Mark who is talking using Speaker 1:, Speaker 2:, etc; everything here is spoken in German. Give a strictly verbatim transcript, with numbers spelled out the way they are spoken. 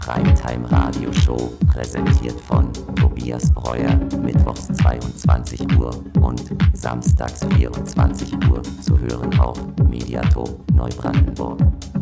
Speaker 1: Primetime Radio Show, präsentiert von Tobias Breuer, mittwochs zweiundzwanzig Uhr und samstags vierundzwanzig Uhr, zu hören auf Mediator Neubrandenburg.